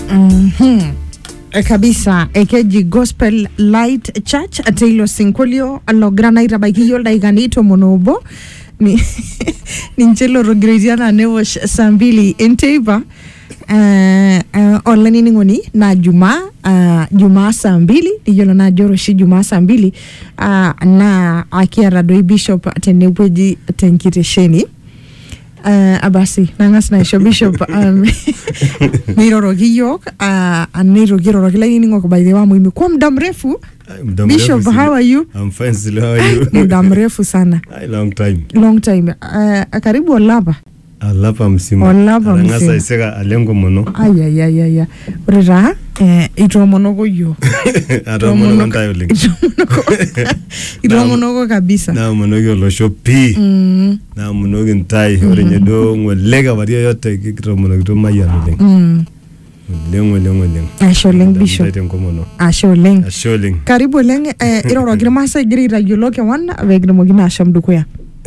Kabisa ekeji Gospel Light Church atilo sinkolio alograna irabaiki yolda iganito monobo ni ninchelo rogreziana newo sambili enteiba online ningoni na Juma sambili niyolo na joroshi Juma sambili na akiara doi bishop tenebweji tenkiresheni abasi nangas na isho bishop nirorogi yok anirogi rorogi laini ngo by the way muhimu kwa muda mrefu bishop how are you? I'm fine, still how are you? Muda mrefu sana long time karibu olapa msima ngasa isega alengo mono aya urira ito monogo yo ado mono ntayo link ito monogo kabisa na monogo lo shopi na monogo ntai orenye do ngolega waria yote kito monogo to mayano link lengo asholeng bishop asholeng karibu leng iroro girmasa girira yoloke wan vegre mogina ashamdukuya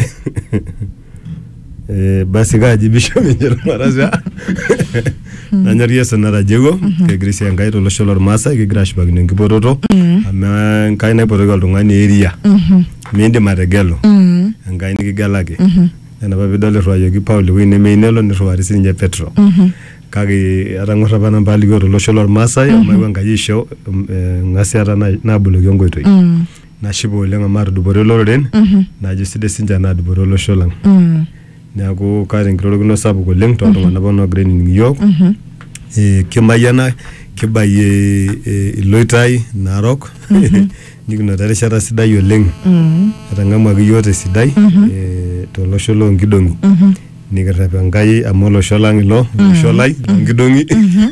basi gaji bishop njero maraza nanyariya sanara jego ke grisi ngai to losholor masa ke grash bag ngi boroto ama ngai na borogal to ngani area minde maregelo ngai ni galage na babidole royo gi Paul wine meinelo ni roari sinje petro kage arangora bana bali go losholor masa ama ngai show ngasi ara na bulo yongo to na shibo lenga mar du borelo den na jiside sinja na du borelo sholang Nago karing krologno sabu ko leng to ngana bono green New York kemayana kebaye loitai narok nigno dare shara sidai yo leng atangama giyote sidai to lo sholo ngidongi nigarapa ngai amolo sholangi lo sholai ngidongi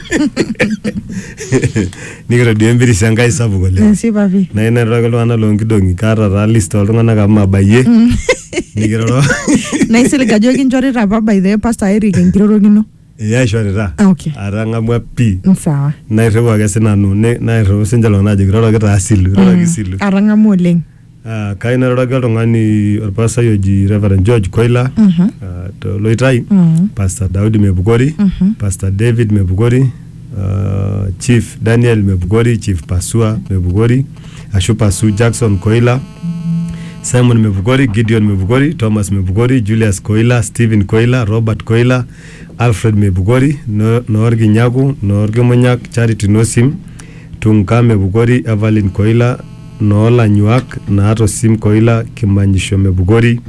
nigra diembiri sangai sabu ko leng sibavi na ina ragalo ana lo ngidongi kara rally store ngana kama baye Nigero na isele gajo kinjori raba by the pastor Eric ngirorogino ya shori ra okay aranga mwa pi sawa na irewa gasina no ne na iro senjalo na jigiro ga asilu rogisilu aranga moleng kaina roga ngani or pastor yoji Reverend George Koila to loitai pastor Daudi Mebugori pastor David Mebugori Chief Daniel Mebugori Chief Pasua Mebugori Ashu Pasu Jackson Koila Simon Mebugori, Gideon Mebugori, Thomas Mebugori, Julius Koila, Stephen Koila, Robert Koila, Alfred Mebugori, Norgi Nyagu, Norgi Monyak, Charity Nosim, Tunka Mebugori, Evelyn Koila, Noola Nyuak, Naato Sim Koila, Kimanyisho Mebugori,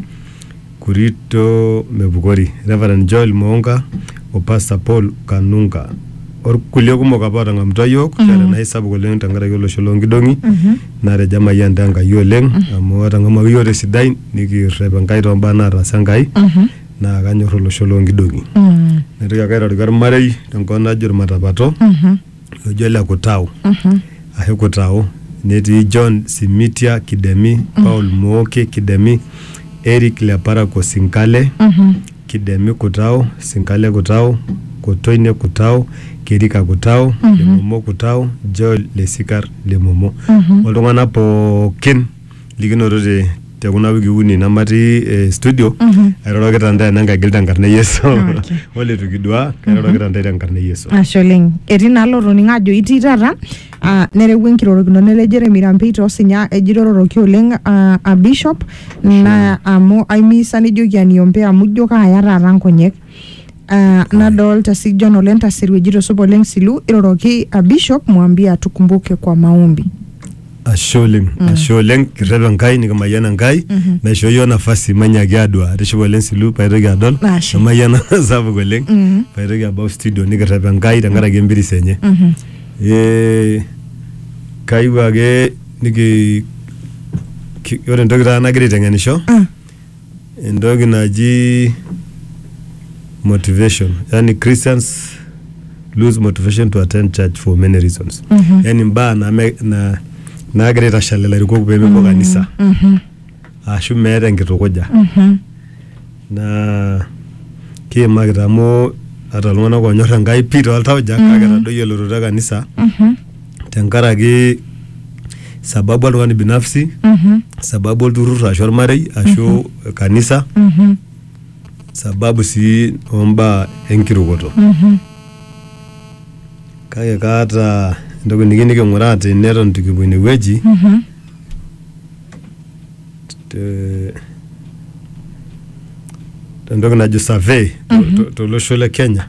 Kurito Mebugori, Reverend Joel Monga, Pastor Paul Kanunga. Or kulioku mokapata ngamtayok na hisabu koleng tangara yolo sholongi dongi na rejama yandanga yoleng amo tangama yore sidai niki reba ngai romba na rasangai na ganyo lo sholongi dongi neriga kaira rigar marei tangona jur matapato lojela kutau ahe kutau neti John Simitia Kidemi Paul Mooke Kidemi Eric Leapara ko Sinkale Kidemi kutau Sinkale kutau Kotoine kutau Kirika kutau Lemomo kutau Joel Lesikar Lemomo Olongana po ken ligino rode teguna wigi uni namati studio ayro getanda nanga gildan karne yeso wole tugidwa ayro getanda karne yeso asholeng erina loro ningajo ititara nere wenkiro gno nele Jeremy Rampito sinya ejiroro kyoleng a bishop na amo aimisa ni jogiani ombe amujo ka ayara rankonyek nadol tasi John Olenta sirwejiro sobo leng silu iroroki a bishop mwambia tukumbuke kwa maombi asholeng kireba ngai ni kama yana ngai na shoyo nafasi manya gyadwa rishibo leng silu pairo gyadol kama yana sabu goleng pairo gyaba studio ni kireba ngai dangara gembiri senye kai wage niki yore ndogira na gire tenganisho ndogi naji motivation yani Christians lose motivation to attend church for many reasons yani mba na greta shalela riko kubeme kwa kanisa ashu mere ngitokoja na ke magdamo atalwana kwa nyora ngai pito altauja kagera doyo lorota kanisa tenkaraki sababu alwani binafsi sababu aldururu ashu marei ashu kanisa sababu si omba enkirugoto kake kaata entoki niking'uraa tene eton itu kipuo inewueji. Entoki najo survey tolosho le Kenya.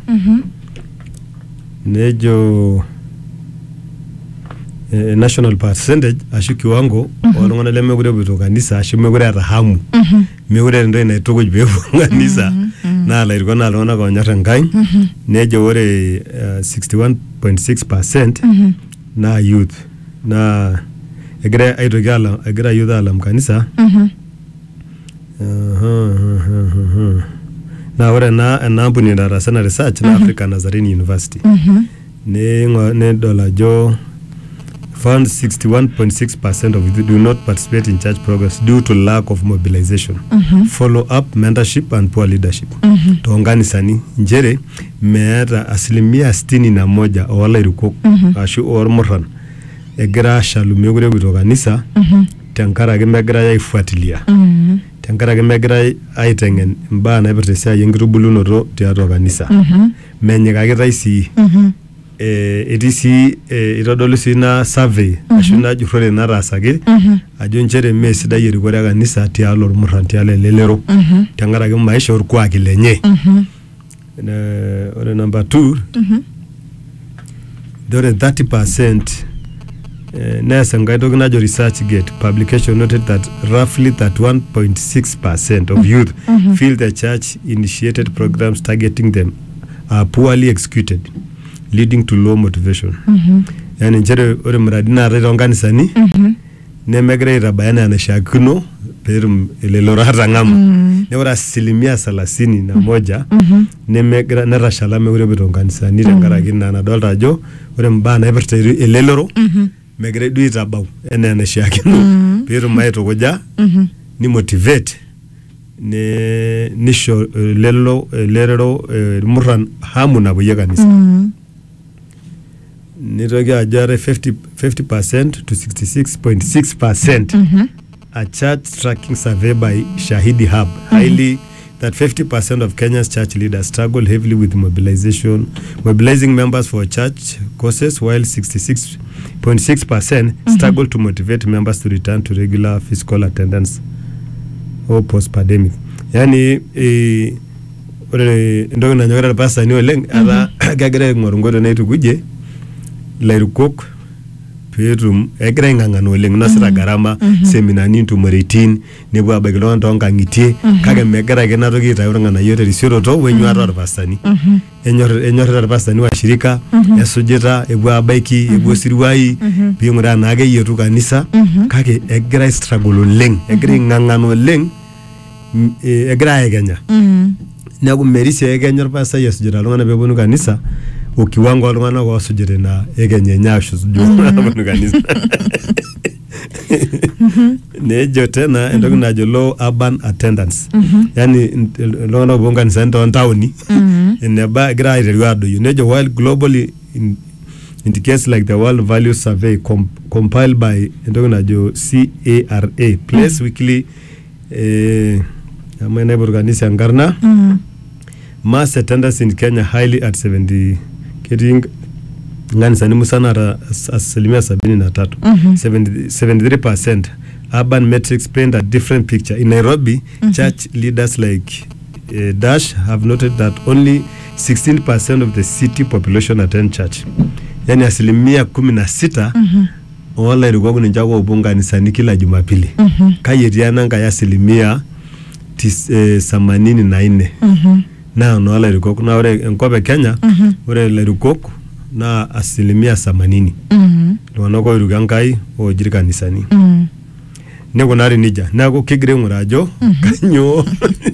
Nejo national percentage ashu kiwango oltung'anak lemekure epuoito kanisa ashu mekure eeta hamu. Mekure eeta entoki naitukuj peepuo kanisa. Naa ilairukok naa iltung'anak oonyorr Enkai. Nejo ore 61.6% naa youth. Naa egira youth alam kanisa. Na ore ena ampuni nataasa ena research na African Nazarene University. Nedol ajo found 61.6% of youth do not participate in church programs due to lack of mobilization, follow-up, mentorship and poor leadership. Toonkanisani njere meeta 61% oolairukok ashu oormurran egira ashalu mekure epuoito kanisa tenkaraki megirai aifuatilia. Tenkaraki megirai aiteng'en imbaa naipirta esiai enkitubulunoto tiatua kanisa. Menyikakitai sii. Etii sii itodolu sii ina survey ashu ina jurrore nataasaki ajo njere mee sidai erikore e kanisa tialo irmurran tialo elelero tenkaraki maisha orkuaki lenye. Ore number 2 ore 30% nees enkai toki najo ResearchGate publication noted that roughly 31.6% of youth feel the church initiated programs targeting them are poorly executed, leading to low motivation. Yani njere ore mradi naatae toonkanisani nemegira aitabaya enaa enaishiakino peetum elelero atang'ama. Ore 31% nemegira netashala mekure epuoito nkanisani tenkaraki ina nadolta ajo ore mbaa naipirta elelero megira duo aitabau enaa enaishiakino peetum aitukuja ni motivate nisho elelero irmurran hamu napuoyie kanisa. Nitoki ajo ore 50% to 66.6% a church tracking survey by Shahidi Hub highly that 50% of Kenya's church leaders struggle heavily with mobilizing members for church causes, while 66.6% struggle to motivate members to return to regular physical attendance or post-pandemic. Yani ore entoki nanyokita irpasani oleng ata kegira aing'oru nkoitoi naitukujie ilairukok peetum egira aing'ang'ana oleng nosita gharama seminani ntumoritin nepuo abaiki iltung'anak toonkang'itie kake megira ake inatoki aitayu irng'anayio terisioroto wenyuata orpasani. Enyorrita irpasani washirika esujita epuo abaiki epuo siruai piing'uraa naake eyietu kanisa kake egira aistruggle oleng egira aing'ang'ana oleng egira aekenya. Neeku merisi eekenya irpasai esujita iltung'anak peeponu kanisa ukiwango oltung'anak oosujita ina ekenya enye ashuju aponu kanisa. Nejo tena entoki najo low urban attendance. Yani iltung'anak opuo nkanisani toontaoni eneba egira aiteru adoyio. Nejo while globally indicates like the World Values Survey compiled by entoki najo CARA place weekly amainepu kanisa enkarna mass attendance in Kenya highly at 70 keting nkanisani musana ata 73%. 73%. Urban metrics paint a different picture. In Nairobi, church leaders like Dash have noted that only 16% of the city population attend church. Yani 16% wala irukoko ninche opuo nkanisani kila Jumapili. Kayetiana nkai 84%. Na wala irukoko na ore enkop e Kenya ore ilairukok na 80%. Iltung'anak oiruka Enkai oojiri kanisani. Nekunari nija. Neeku kigira aing'uraa ajo kanyo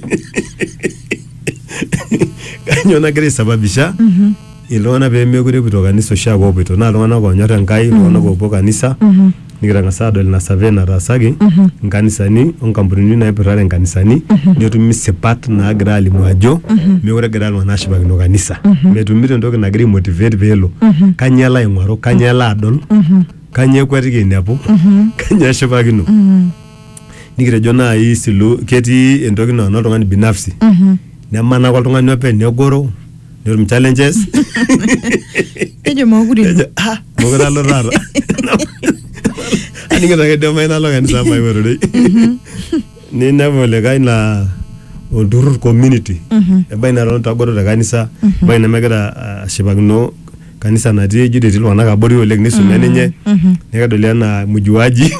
nagira aisababisha iltung'anak peemekure epuoito kanisa oshiake oopuoito naa iltung'anak oonyorr Enkai iltung'anak oopuo kanisa. Nikitang'asa adol ina survey nataasaki nkanisani onkampunini naipirare nkanisani netumi sipat naagira alimu ajo mekure egira iltung'anak ashipakino kanisa. Metumito entoki nagira aimotivate peelo. Kanyoo elo aing'oru, kanyoo elo adol, kanyoo ekwetiki ainepu, kanyoo eshipakino. Nikitejo naaji silu ketii entoki naona oltung'ani binafsi. Nemanaki oltung'ani openy negoro netum challenges. Ejo mokure. Mokure alo taata. Aning'ito ake duo mainalo kanisa maipotu doi. Ninepu likae naa olturrur community. Ebaiki neton tagoro te kanisa, ebaiki nemegira ashipakino kanisa natii eji etii iltung'anak abori oleng nisumie ninye. Nekedoli enaa mujuaji.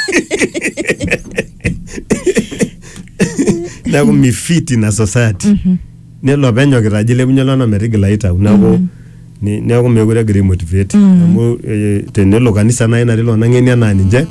Neeku mifit ina society. Nelo penyokita ajo ilepunye lana metigila aitau. Neeku mekure egira motivate. Amu tenelo kanisa naai natii iltung'anak ng'eni enaa ninche,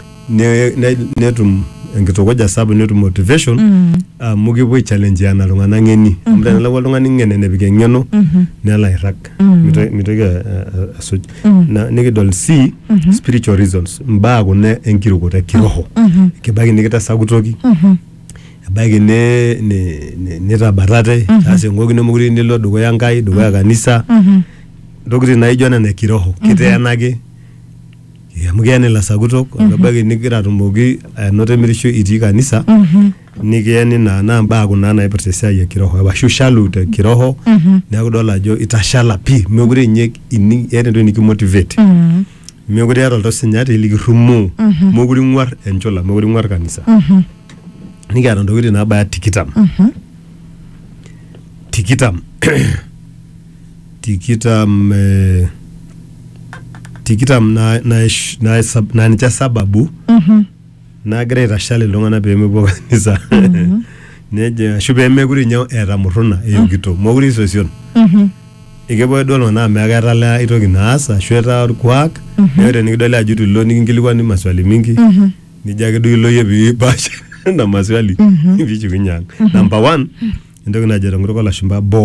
netum enkitukuja sapuk netum motivation amu kepuo ai-challenge-ana iltung'anak ng'eni. Amu tenelau oltung'ani ng'en enepik eng'eno nelo airrag. Mitoki asuj. Nikidol C, spiritual reasons. Mbaa kuna enkirukoto ekiroho. Kibaiki nikitasaku toki. Ebaiki nitabatate. Sasa engoki nemekure nilo dukuya Enkai, dukuya kanisa. Ntokitin naijo nena ekiroho. Kiteenaki. Amu keya nilasakutok. Ebaiki nigira atumoki anoto emirisho itii kanisa. Nikiyeni naa mbaa kuna naipirta esiai ekiroho. Ashu shalu te kiroho. Neeku idol ajo itashala pii. Mekure inye eeta entoki nikimotivate. Mekure eeta oltosinyati likirumoo. Mekure ing'uar enchula. Mekure ing'uar kanisa. Nikiata ntokitin naabaya 20. 20 na ninche sababu nagira aitashal iltung'anak peemepuo kanisa. Neje ashu peemekure inye eeta murruna eyokito. Mekure isosion. Ekepuo duo iltung'anak amu ketalaa aitoki naas ashu etaa orkuak. Neeku tenikidoli ajo itu ilo nikinkilikuani maswali mingi. Nijo ake duo ilo yie piipasha na maswali. Piichukunyang. Number 1, entoki najo tenkutuk olashumpa